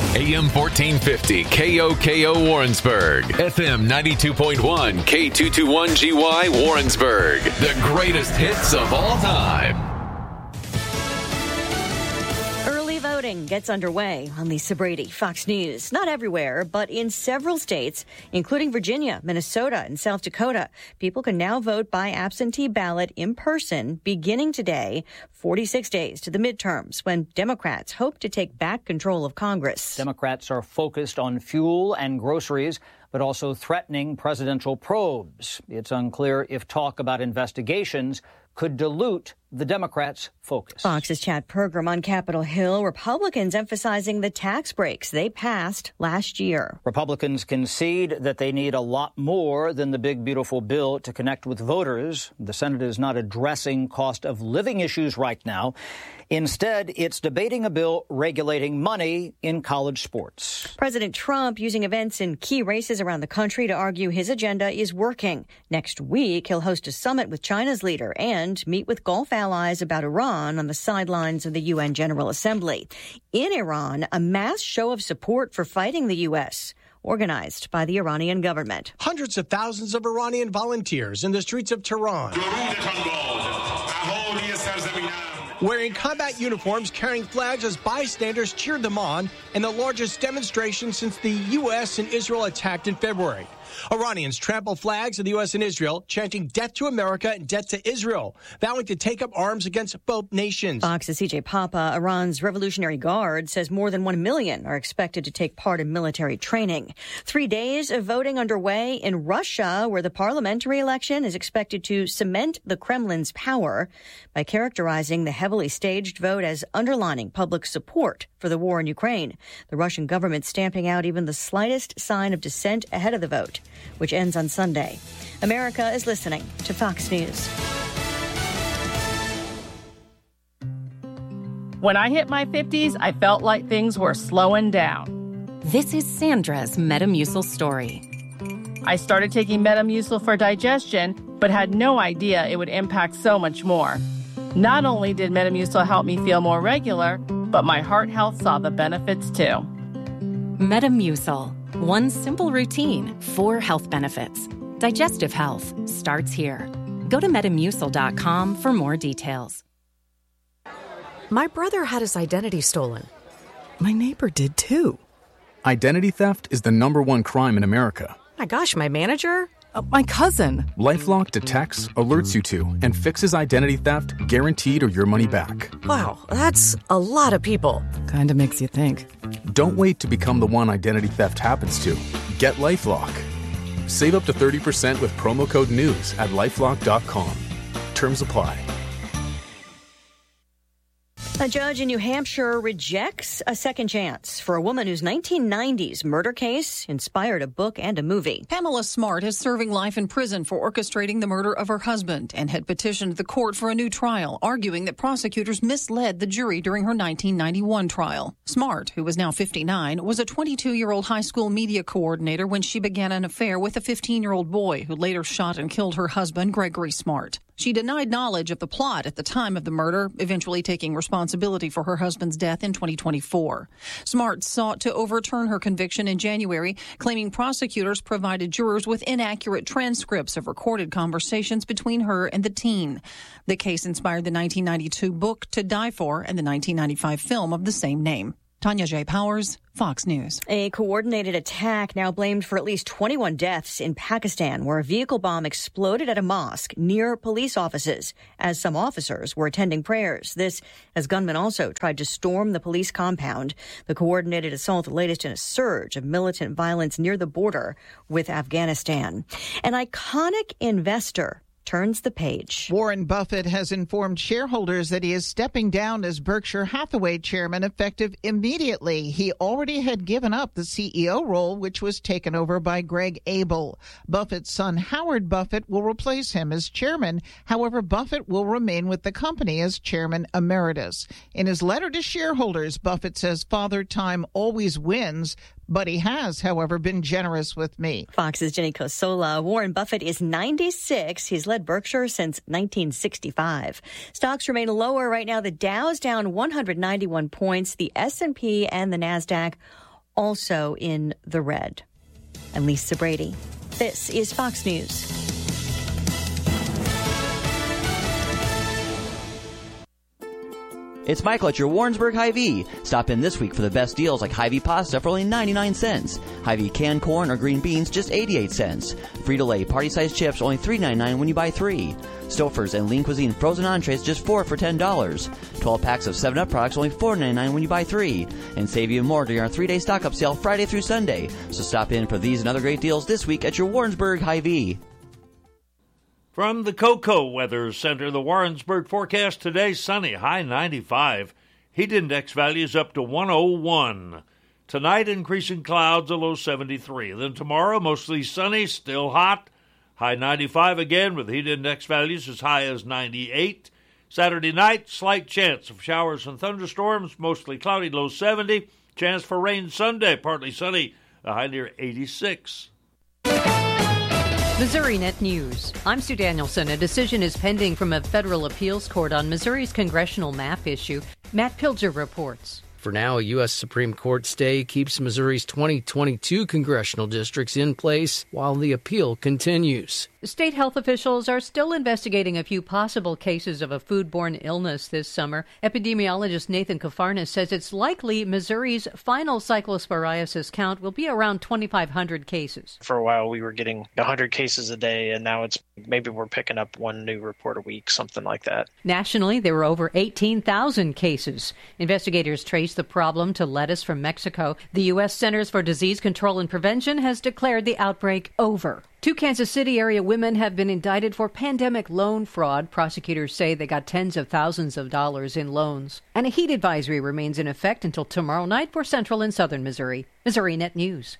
AM 1450 KOKO Warrensburg, FM 92.1 K221GY Warrensburg. The greatest hits of all time. Voting gets underway on Lisa Brady, Fox News. Not everywhere, but in several states, including Virginia, Minnesota, and South Dakota, people can now vote by absentee ballot in person beginning today, 46 days to the midterms, when Democrats hope to take back control of Congress. Democrats are focused on fuel and groceries, but also threatening presidential probes. It's unclear if talk about investigations could dilute the Democrats' focus. Fox's Chad Pergram on Capitol Hill. Republicans emphasizing the tax breaks they passed last year. Republicans concede that they need a lot more than the big, beautiful bill to connect with voters. The Senate is not addressing cost of living issues right now. Instead, it's debating a bill regulating money in college sports. President Trump using events in key races around the country to argue his agenda is working. Next week, he'll host a summit with China's leader and meet with Gulf allies about Iran on the sidelines of the UN General Assembly. In Iran, a mass show of support for fighting the U.S., organized by the Iranian government. Hundreds of thousands of Iranian volunteers in the streets of Tehran, wearing combat uniforms, carrying flags as bystanders cheered them on in the largest demonstration since the U.S. and Israel attacked in February. Iranians trample flags of the U.S. and Israel, chanting death to America and death to Israel, vowing to take up arms against both nations. Fox's CJ Papa, Iran's Revolutionary Guard, says more than 1 million are expected to take part in military training. 3 days of voting underway in Russia, where the parliamentary election is expected to cement the Kremlin's power by characterizing the heavily staged vote as underlining public support for the war in Ukraine. The Russian government stamping out even the slightest sign of dissent ahead of the vote, which ends on Sunday. America is listening to Fox News. When I hit my 50s, I felt like things were slowing down. This is Sandra's Metamucil story. I started taking Metamucil for digestion, but had no idea it would impact so much more. Not only did Metamucil help me feel more regular, but my heart health saw the benefits too. Metamucil. One simple routine, 4 health benefits. Digestive health starts here. Go to Metamucil.com for more details. My brother had his identity stolen. My neighbor did too. Identity theft is the #1 crime in America. My gosh, my manager? My cousin. LifeLock detects, alerts you to, and fixes identity theft guaranteed or your money back. Wow, that's a lot of people. Kinda makes you think. Don't wait to become the one identity theft happens to. Get LifeLock. Save up to 30% with promo code NEWS at LifeLock.com. Terms apply. A judge in New Hampshire rejects a second chance for a woman whose 1990s murder case inspired a book and a movie. Pamela Smart is serving life in prison for orchestrating the murder of her husband and had petitioned the court for a new trial, arguing that prosecutors misled the jury during her 1991 trial. Smart, who is now 59, was a 22-year-old high school media coordinator when she began an affair with a 15-year-old boy who later shot and killed her husband, Gregory Smart. She denied knowledge of the plot at the time of the murder, eventually taking responsibility for her husband's death in 2024. Smart sought to overturn her conviction in January, claiming prosecutors provided jurors with inaccurate transcripts of recorded conversations between her and the teen. The case inspired the 1992 book To Die For and the 1995 film of the same name. Tanya J. Powers, Fox News. A coordinated attack now blamed for at least 21 deaths in Pakistan, where a vehicle bomb exploded at a mosque near police offices as some officers were attending prayers. This as gunmen also tried to storm the police compound. The coordinated assault, the latest in a surge of militant violence near the border with Afghanistan. An iconic investor turns the page. Warren Buffett has informed shareholders that he is stepping down as Berkshire Hathaway chairman effective immediately. He already had given up the CEO role, which was taken over by Greg Abel. Buffett's son Howard Buffett will replace him as chairman. However, Buffett will remain with the company as chairman emeritus. In his letter to shareholders, Buffett says Father Time always wins, but he has, however, been generous with me. Fox's Jenny Cosola. Warren Buffett is 96. He's led Berkshire since 1965. Stocks remain lower right now. The Dow's down 191 points. The S&P and the NASDAQ also in the red. I'm Lisa Brady. This is Fox News. It's Michael at your Warrensburg Hy-Vee. Stop in this week for the best deals like Hy-Vee pasta for only 99 cents. Hy-Vee canned corn or green beans, just 88 cents. Frito-Lay party-sized chips, only $3.99 when you buy 3. Stouffer's and Lean Cuisine frozen entrees, just 4 for $10. 12 packs of 7-Up products, only $4.99 when you buy 3. And save even more during our 3-day stock-up sale Friday through Sunday. So stop in for these and other great deals this week at your Warrensburg Hy-Vee. From the Cocoa Weather Center, the Warrensburg forecast today, sunny, high 95. Heat index values up to 101. Tonight, increasing clouds, a low 73. Then tomorrow, mostly sunny, still hot, high 95 again with heat index values as high as 98. Saturday night, slight chance of showers and thunderstorms, mostly cloudy, low 70. Chance for rain Sunday, partly sunny, a high near 86. Missouri Net News. I'm Sue Danielson. A decision is pending from a federal appeals court on Missouri's congressional map issue. Matt Pilger reports. For now, a U.S. Supreme Court stay keeps Missouri's 2022 congressional districts in place while the appeal continues. State health officials are still investigating a few possible cases of a foodborne illness this summer. Epidemiologist Nathan Kafarnas says it's likely Missouri's final cyclosporiasis count will be around 2,500 cases. For a while, we were getting 100 cases a day, and now maybe we're picking up one new report a week, something like that. Nationally, there were over 18,000 cases. Investigators trace the problem to lettuce from Mexico. The U.S. Centers for Disease Control and Prevention has declared the outbreak over. 2 Kansas City area women have been indicted for pandemic loan fraud. Prosecutors say they got tens of thousands of dollars in loans. And a heat advisory remains in effect until tomorrow night for central and southern Missouri. Missouri Net News.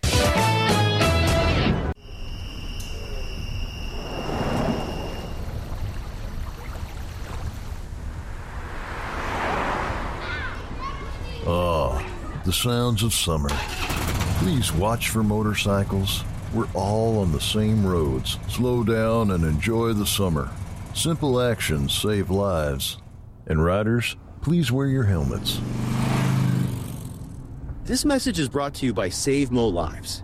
Ah, the sounds of summer. Please watch for motorcycles. We're all on the same roads. Slow down and enjoy the summer. Simple actions save lives. And riders, please wear your helmets. This message is brought to you by Save Mo Lives.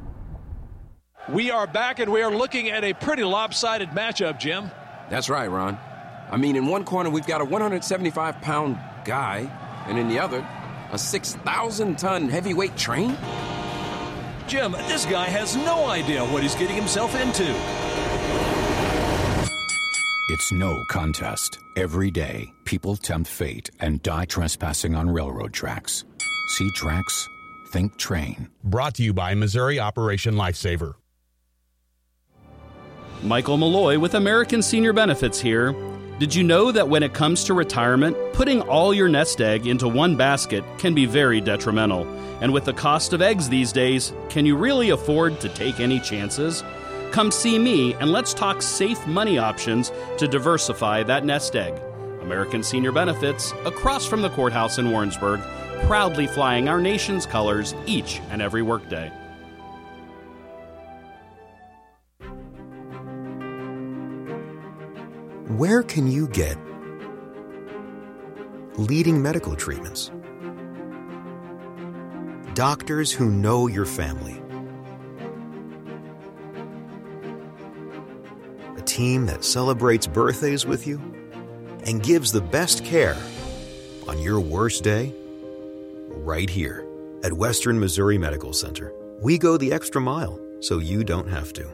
We are back, and we are looking at a pretty lopsided matchup, Jim. That's right, Ron. I mean, in one corner, we've got a 175-pound guy, and in the other, a 6,000-ton heavyweight train? Jim, this guy has no idea what he's getting himself into. It's no contest. Every day, people tempt fate and die trespassing on railroad tracks. See tracks, think train. Brought to you by Missouri Operation Lifesaver. Michael Malloy with American Senior Benefits here. Did you know that when it comes to retirement, putting all your nest egg into one basket can be very detrimental? And with the cost of eggs these days, can you really afford to take any chances? Come see me and let's talk safe money options to diversify that nest egg. American Senior Benefits, across from the courthouse in Warrensburg, proudly flying our nation's colors each and every workday. Where can you get leading medical treatments? Doctors who know your family. A team that celebrates birthdays with you and gives the best care on your worst day right here at Western Missouri Medical Center. We go the extra mile so you don't have to.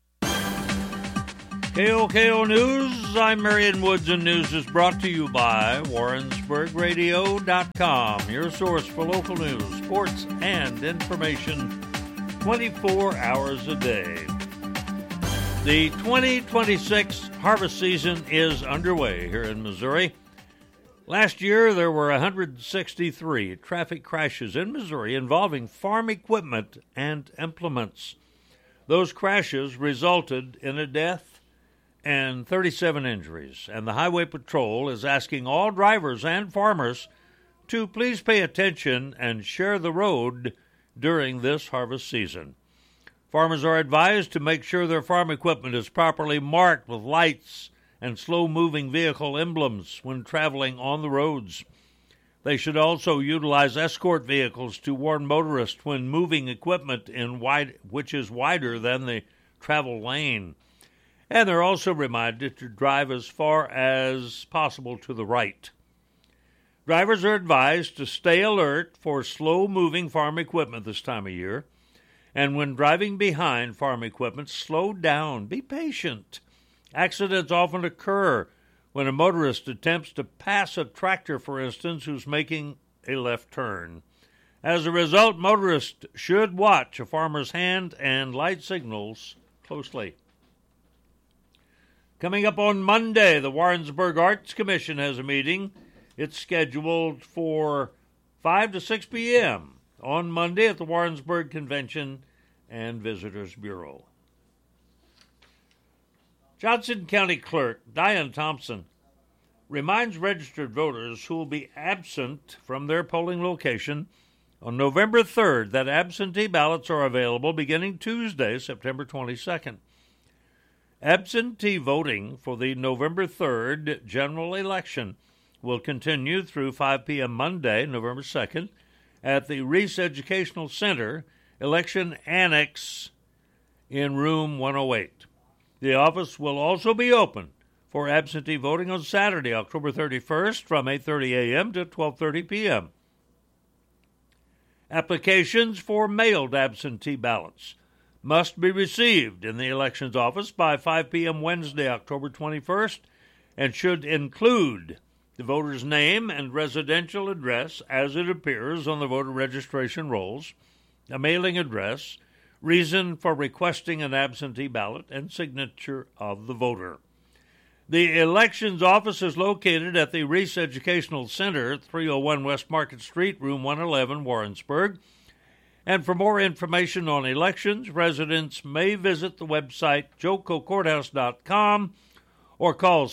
KOKO News, I'm Marion Woods, and news is brought to you by WarrensburgRadio.com, your source for local news, sports, and information 24 hours a day. The 2026 harvest season is underway here in Missouri. Last year, there were 163 traffic crashes in Missouri involving farm equipment and implements. Those crashes resulted in a death and 37 injuries, and the Highway Patrol is asking all drivers and farmers to please pay attention and share the road during this harvest season. Farmers are advised to make sure their farm equipment is properly marked with lights and slow-moving vehicle emblems when traveling on the roads. They should also utilize escort vehicles to warn motorists when moving equipment which is wider than the travel lane. And they're also reminded to drive as far as possible to the right. Drivers are advised to stay alert for slow-moving farm equipment this time of year. And when driving behind farm equipment, slow down. Be patient. Accidents often occur when a motorist attempts to pass a tractor, for instance, who's making a left turn. As a result, motorists should watch a farmer's hand and light signals closely. Coming up on Monday, the Warrensburg Arts Commission has a meeting. It's scheduled for 5 to 6 p.m. on Monday at the Warrensburg Convention and Visitors Bureau. Johnson County Clerk Diane Thompson reminds registered voters who will be absent from their polling location on November 3rd that absentee ballots are available beginning Tuesday, September 22nd. Absentee voting for the November 3rd general election will continue through 5 p.m. Monday, November 2nd, at the Reese Educational Center, Election Annex in Room 108. The office will also be open for absentee voting on Saturday, October 31st, from 8:30 a.m. to 12:30 p.m. Applications for mailed absentee ballots must be received in the elections office by 5 p.m. Wednesday, October 21st, and should include the voter's name and residential address as it appears on the voter registration rolls, a mailing address, reason for requesting an absentee ballot, and signature of the voter. The elections office is located at the Reese Educational Center, 301 West Market Street, Room 111, Warrensburg. And for more information on elections, residents may visit the website jococourthouse.com or call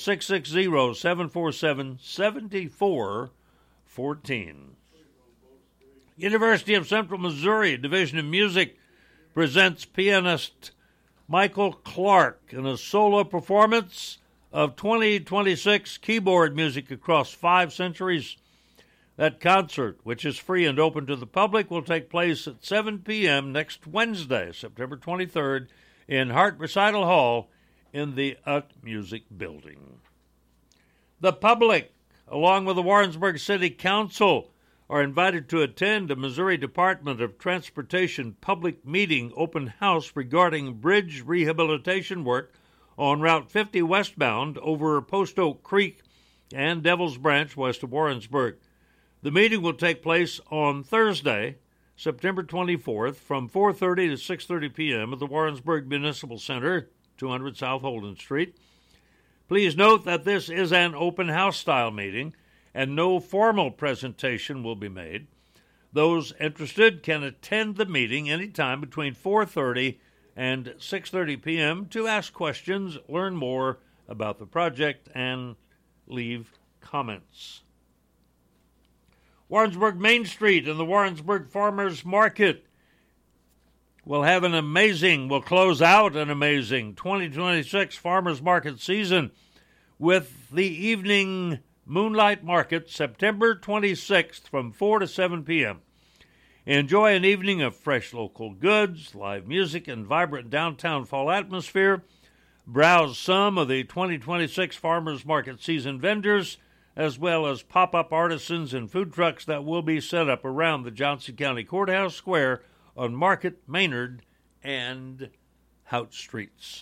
660-747-7414. University of Central Missouri Division of Music presents pianist Michael Clark in a solo performance of 2026 keyboard music across 5 centuries. That concert, which is free and open to the public, will take place at 7 p.m. next Wednesday, September 23rd, in Hart Recital Hall in the Ut Music Building. The public, along with the Warrensburg City Council, are invited to attend a Missouri Department of Transportation public meeting open house regarding bridge rehabilitation work on Route 50 westbound over Post Oak Creek and Devil's Branch west of Warrensburg. The meeting will take place on Thursday, September 24th, from 4:30 to 6:30 p.m. at the Warrensburg Municipal Center, 200 South Holden Street. Please note that this is an open house-style meeting, and no formal presentation will be made. Those interested can attend the meeting anytime between 4:30 and 6:30 p.m. to ask questions, learn more about the project, and leave comments. Warrensburg Main Street and the Warrensburg Farmers Market will close out an amazing 2026 Farmers Market season with the evening Moonlight Market, September 26th from 4 to 7 p.m. Enjoy an evening of fresh local goods, live music, and vibrant downtown fall atmosphere. Browse some of the 2026 Farmers Market season vendors, as well as pop-up artisans and food trucks that will be set up around the Johnson County Courthouse Square on Market, Maynard, and Hout Streets.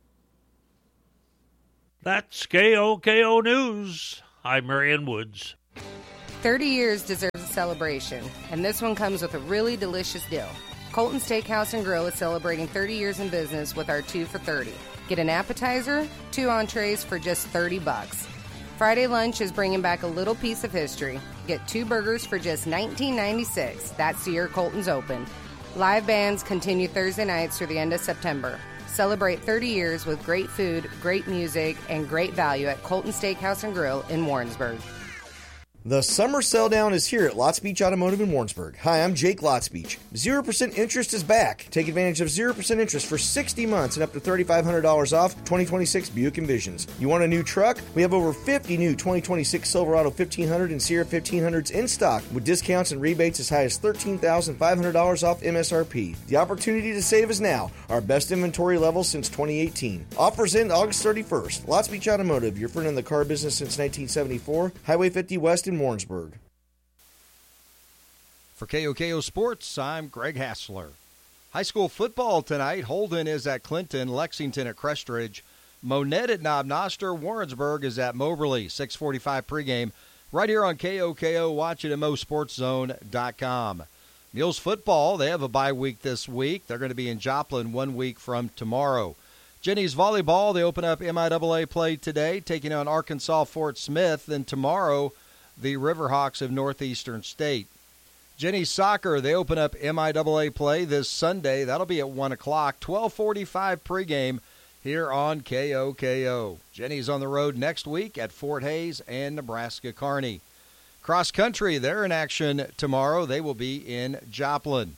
That's KOKO News. I'm Marion Woods. 30 years deserves a celebration, and this one comes with a really delicious deal. Colton Steakhouse and Grill is celebrating 30 years in business with our 2 for $30. Get an appetizer, 2 entrees for just $30. Friday lunch is bringing back a little piece of history. Get 2 burgers for just $19.96. That's the year Colton's open. Live bands continue Thursday nights through the end of September. Celebrate 30 years with great food, great music, and great value at Colton Steakhouse and Grill in Warrensburg. The summer sell down is here at Lots Beach Automotive in Warrensburg. Hi, I'm Jake Lots Beach. 0% interest is back. Take advantage of 0% interest for 60 months and up to $3,500 off 2026 Buick Envisions. You want a new truck? We have over 50 new 2026 Silverado 1500 and Sierra 1500s in stock with discounts and rebates as high as $13,500 off MSRP. The opportunity to save is now. Our best inventory level since 2018. Offers end August 31st. Lots Beach Automotive, your friend in the car business since 1974. Highway 50 West in Warrensburg. For KOKO Sports, I'm Greg Hassler. High school football tonight. Holden is at Clinton, Lexington at Crestridge, Monette at Knob Noster, Warrensburg is at Moberly. 6:45 pregame right here on KOKO. Watch it at mosportszone.com. Mules football, they have a bye week this week. They're going to be in Joplin 1 week from tomorrow. Jenny's volleyball, they open up MIAA play today, taking on Arkansas Fort Smith. Then tomorrow, the Riverhawks of Northeastern State. Jenny's soccer, they open up MIAA play this Sunday. That'll be at 1 o'clock, 12:45 pregame here on KOKO. Jenny's on the road next week at Fort Hays and Nebraska Kearney. Cross country, they're in action tomorrow. They will be in Joplin.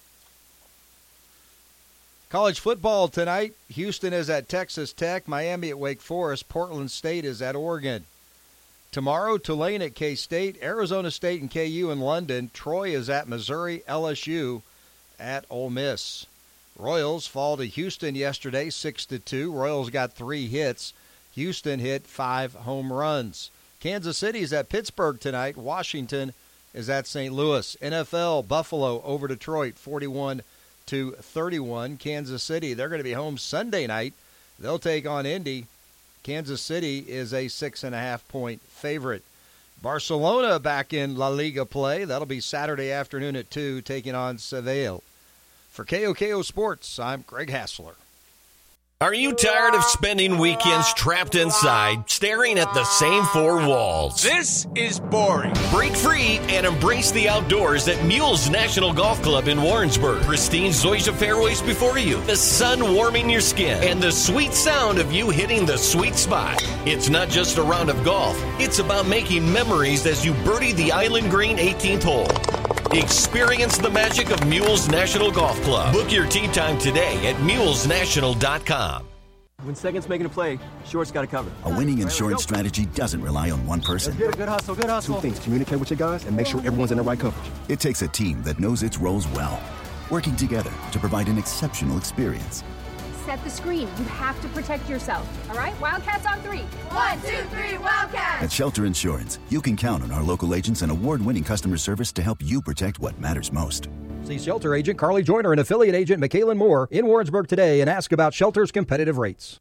College football tonight. Houston is at Texas Tech, Miami at Wake Forest, Portland State is at Oregon. Tomorrow, Tulane at K-State, Arizona State and KU in London. Troy is at Missouri, LSU at Ole Miss. Royals fall to Houston yesterday, 6-2. Royals got 3 hits. Houston hit 5 home runs. Kansas City is at Pittsburgh tonight. Washington is at St. Louis. NFL, Buffalo over Detroit, 41-31. Kansas City, they're going to be home Sunday night. They'll take on Indy. Kansas City is a 6.5-point favorite. Barcelona back in La Liga play. That'll be Saturday afternoon at 2, taking on Seville. For KOKO Sports, I'm Greg Hassler. Are you tired of spending weekends trapped inside, staring at the same 4 walls? This is boring. Break free and embrace the outdoors at Mules National Golf Club in Warrensburg. Pristine Zoysia fairways before you, the sun warming your skin, and the sweet sound of you hitting the sweet spot. It's not just a round of golf. It's about making memories as you birdie the Island Green 18th hole. Experience the magic of Mules National Golf Club. Book your tee time today at mulesnational.com. When second's making a play, short's got to cover. A winning insurance strategy doesn't rely on one person. Good hustle, good hustle. 2 things: communicate with your guys and make sure everyone's in the right coverage. It takes a team that knows its roles well, working together to provide an exceptional experience. Set the screen. You have to protect yourself. All right, Wildcats on 3. 1, 2, 3, Wildcats! At Shelter Insurance, you can count on our local agents and award-winning customer service to help you protect what matters most. See Shelter agent Carly Joyner and affiliate agent Michaelan Moore in Warrensburg today and ask about Shelter's competitive rates.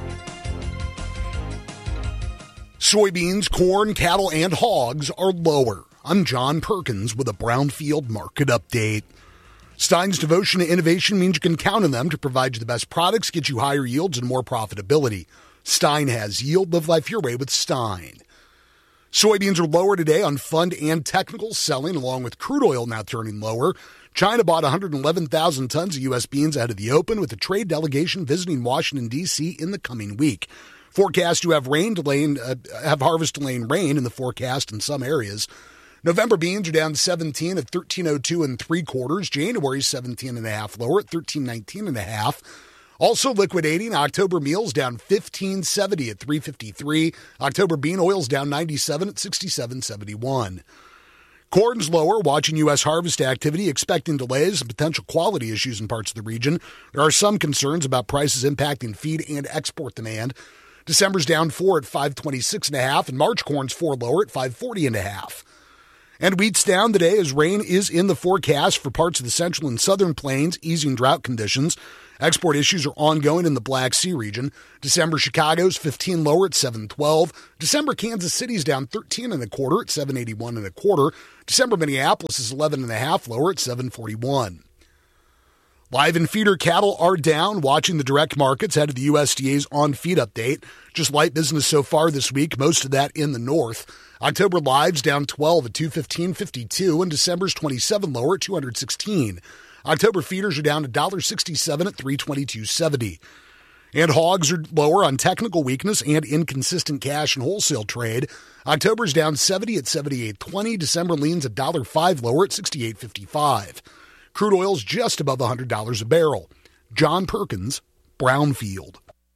Soybeans, corn, cattle, and hogs are lower. I'm John Perkins with a Brownfield Market Update. Stein's devotion to innovation means you can count on them to provide you the best products, get you higher yields, and more profitability. Stein has yield. Live life your way with Stein. Soybeans are lower today on fund and technical selling, along with crude oil now turning lower. China bought 111,000 tons of U.S. beans ahead of the open, with the trade delegation visiting Washington, D.C. in the coming week. Forecast to have harvest delaying rain in the forecast in some areas. November beans are down 17 at 13.02 3/4. January 17.5 lower at 13.19.5. Also liquidating, October meals down 15.70 at 3.53. October bean oils down 97 at 67.71. Corn's lower, watching U.S. harvest activity, expecting delays and potential quality issues in parts of the region. There are some concerns about prices impacting feed and export demand. December's down 4 at 526.5, and March corn's 4 lower at 540.5. And wheat's down today as rain is in the forecast for parts of the central and southern plains, easing drought conditions. Export issues are ongoing in the Black Sea region. December Chicago's 15 lower at 712. December Kansas City's down 13.25 at 781.25. December Minneapolis is 11.5 lower at 741. Live and feeder cattle are down, watching the direct markets ahead of the USDA's on-feed update. Just light business so far this week, most of that in the north. October lives down 12 at 215.52, and December's 27 lower at 216. October feeders are down $1.67 at 322.70. And hogs are lower on technical weakness and inconsistent cash and wholesale trade. October's down 70 at 78.20. December leans $1.05 lower at 68.55. Crude oil's just above $100 a barrel. John Perkins, Brownfield.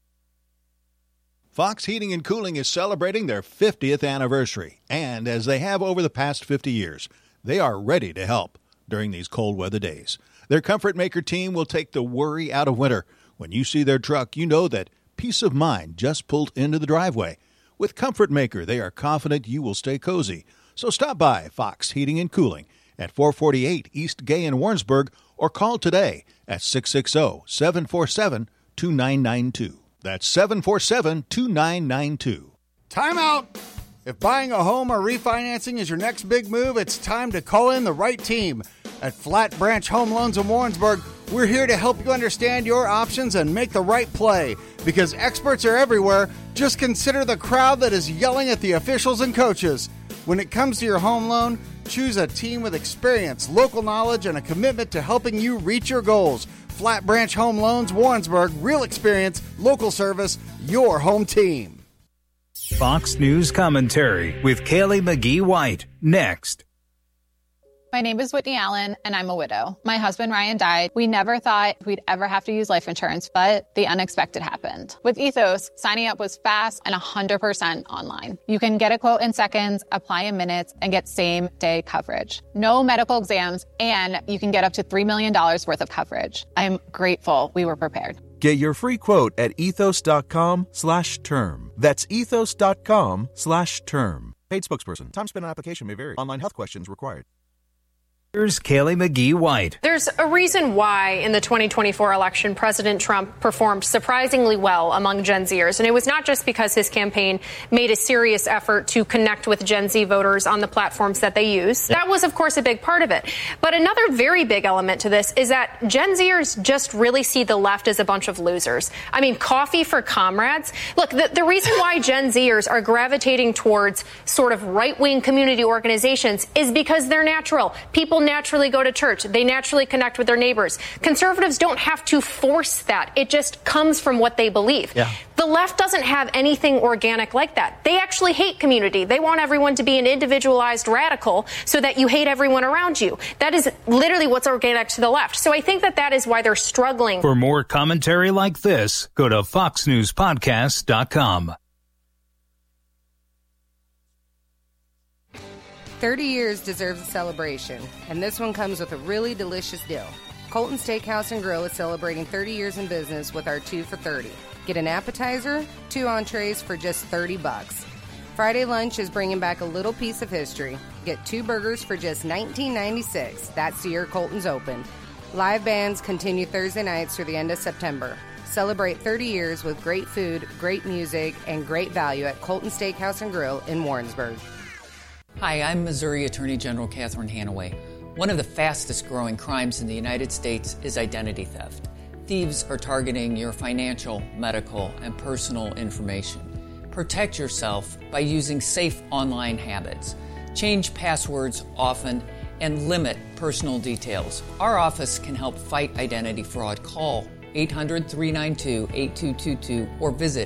Fox Heating and Cooling is celebrating their 50th anniversary, and as they have over the past 50 years, they are ready to help during these cold weather days. Their Comfort Maker team will take the worry out of winter. When you see their truck, you know that peace of mind just pulled into the driveway. With Comfort Maker, they are confident you will stay cozy. So stop by Fox Heating and Cooling at 448 East Gay in Warrensburg or call today at 660-747-2992. That's 747-2992. Time out! If buying a home or refinancing is your next big move, it's time to call in the right team. At Flat Branch Home Loans in Warrensburg, we're here to help you understand your options and make the right play. Because experts are everywhere, just consider the crowd that is yelling at the officials and coaches. When it comes to your home loan, choose a team with experience, local knowledge, and a commitment to helping you reach your goals. Flat Branch Home Loans, Warrensburg, real experience, local service, your home team. Fox News Commentary with Kaylee McGee-White. Next. My name is Whitney Allen, and I'm a widow. My husband, Ryan, died. We never thought we'd ever have to use life insurance, but the unexpected happened. With Ethos, signing up was fast and 100% online. You can get a quote in seconds, apply in minutes, and get same-day coverage. No medical exams, and you can get up to $3 million worth of coverage. I'm grateful we were prepared. Get your free quote at ethos.com/term. That's ethos.com/term. Paid spokesperson. Time spent on application may vary. Online health questions required. Here's Kaylee McGee-White. There's a reason why in the 2024 election, President Trump performed surprisingly well among Gen Zers. And it was not just because his campaign made a serious effort to connect with Gen Z voters on the platforms that they use. That was, of course, a big part of it. But another very big element to this is that Gen Zers just really see the left as a bunch of losers. I mean, coffee for comrades. Look, the reason why Gen Zers are gravitating towards sort of right-wing community organizations is because they're natural. People naturally go to church. They naturally connect with their neighbors. Conservatives don't have to force that. It just comes from what they believe. Yeah. The left doesn't have anything organic like that. They actually hate community. They want everyone to be an individualized radical so that you hate everyone around you. That is literally what's organic to the left. So I think that is why they're struggling. For more commentary like this, go to foxnewspodcast.com. 30 years deserves a celebration, and this one comes with a really delicious deal. Colton Steakhouse and Grill is celebrating 30 years in business with our 2 for $30. Get an appetizer, 2 entrees for just $30. Friday lunch is bringing back a little piece of history. Get 2 burgers for just $19.96. That's the year Colton's open. Live bands continue Thursday nights through the end of September. Celebrate 30 years with great food, great music, and great value at Colton Steakhouse and Grill in Warrensburg. Hi, I'm Missouri Attorney General Catherine Hanaway. One of the fastest growing crimes in the United States is identity theft. Thieves are targeting your financial, medical, and personal information. Protect yourself by using safe online habits. Change passwords often and limit personal details. Our office can help fight identity fraud. Call 800-392-8222 or visit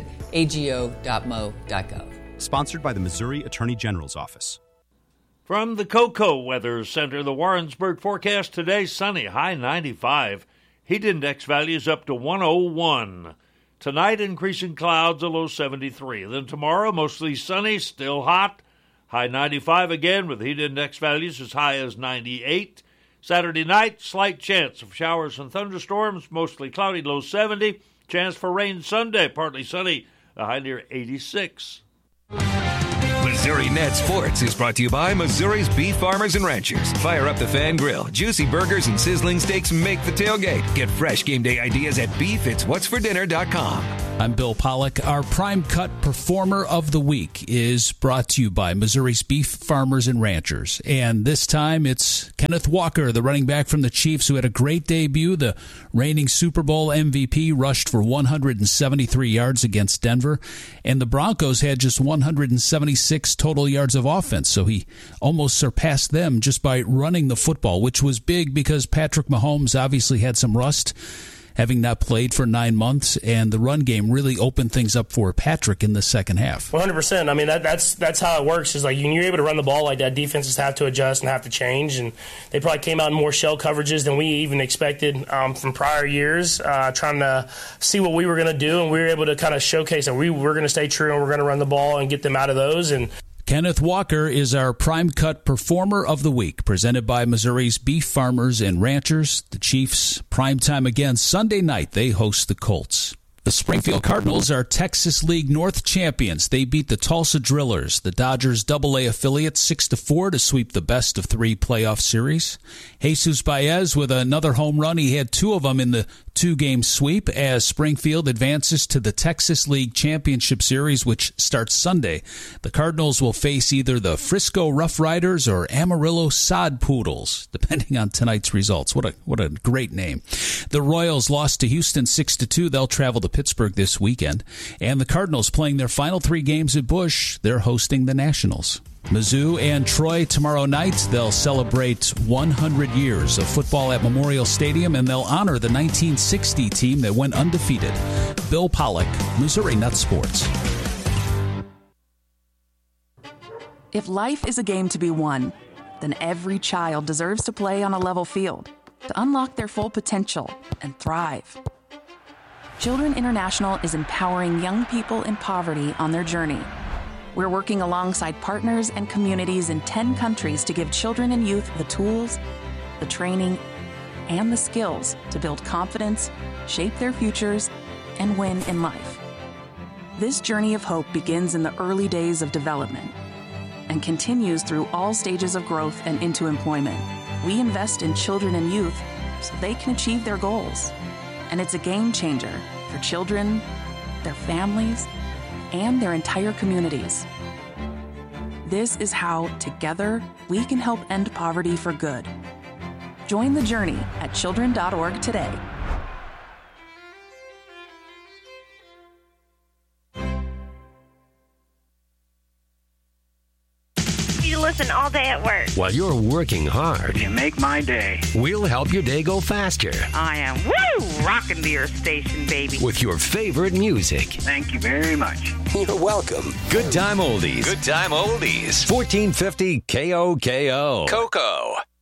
ago.mo.gov. Sponsored by the Missouri Attorney General's Office. From the Cocoa Weather Center, the Warrensburg forecast today, sunny, high 95. Heat index values up to 101. Tonight, increasing clouds, a low 73. Then tomorrow, mostly sunny, still hot, high 95 again with heat index values as high as 98. Saturday night, slight chance of showers and thunderstorms, mostly cloudy, low 70. Chance for rain Sunday, partly sunny, a high near 86. Missouri Net Sports is brought to you by Missouri's beef farmers and ranchers. Fire up the Fan Grill. Juicy burgers and sizzling steaks make the tailgate. Get fresh game day ideas at beefitswhatsfordinner.com. I'm Bill Pollack. Our Prime Cut Performer of the Week is brought to you by Missouri's Beef Farmers and Ranchers. And this time it's Kenneth Walker, the running back from the Chiefs, who had a great debut. The reigning Super Bowl MVP rushed for 173 yards against Denver. And the Broncos had just 176 total yards of offense. So he almost surpassed them just by running the football, which was big because Patrick Mahomes obviously had some rust. having not played for 9 months, and the run game really opened things up for Patrick in the second half. 100%. I mean, that's how it works. Is like when you're able to run the ball like that, defenses have to adjust and have to change, and they probably came out in more shell coverages than we even expected from prior years, trying to see what we were going to do, and we were able to kind of showcase that we were going to stay true and we're going to run the ball and get them out of those. And Kenneth Walker is our Prime Cut Performer of the Week, presented by Missouri's Beef Farmers and Ranchers. The Chiefs, primetime again Sunday night. They host the Colts. The Springfield Cardinals are Texas League North champions. They beat the Tulsa Drillers, the Dodgers AA affiliate, 6-4 to sweep the best-of-3 playoff series. Jesus Baez with another home run. He had 2 of them in the 2-game sweep as Springfield advances to the Texas League Championship Series, which starts Sunday. The Cardinals will face either the Frisco Rough Riders or Amarillo Sod Poodles, depending on tonight's results. What a great name. The Royals lost to Houston 6-2. They'll travel to Pittsburgh this weekend. And the Cardinals playing their final 3 games at Busch. They're hosting the Nationals. Mizzou and Troy tomorrow night. They'll celebrate 100 years of football at Memorial Stadium, and they'll honor the 1960 team that went undefeated. Bill Pollock, Missouri Nuts Sports. If life is a game to be won, then every child deserves to play on a level field to unlock their full potential and thrive. Children International is empowering young people in poverty on their journey. We're working alongside partners and communities in 10 countries to give children and youth the tools, the training, and the skills to build confidence, shape their futures, and win in life. This journey of hope begins in the early days of development and continues through all stages of growth and into employment. We invest in children and youth so they can achieve their goals. And it's a game changer for children, their families, and their entire communities. This is how, together, we can help end poverty for good. Join the journey at children.org today. Listen all day at work. While you're working hard, You make my day. we'll help your day go faster I am rocking to your station, baby. with your favorite music. Thank you very much. You're welcome. Good Time Oldies. Good Time Oldies. 1450 KOKO. Coco.